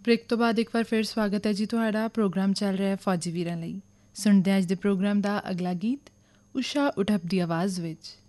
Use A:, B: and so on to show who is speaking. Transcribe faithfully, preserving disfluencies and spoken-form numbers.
A: Break ਤੋਂ ਬਾਅਦ ਇੱਕ ਵਾਰ ਫਿਰ ਸਵਾਗਤ ਹੈ ਜੀ ਤੁਹਾਡਾ। ਪ੍ਰੋਗਰਾਮ ਚੱਲ ਰਿਹਾ ਫੌਜੀ ਵੀਰਾਂ ਲਈ। ਸੁਣਦੇ ਹਾਂ ਅੱਜ ਦੇ ਪ੍ਰੋਗਰਾਮ ਦਾ ਅਗਲਾ ਗੀਤ ਊਸ਼ਾ ਉਠਪ ਦੀ ਆਵਾਜ਼ ਵਿੱਚ।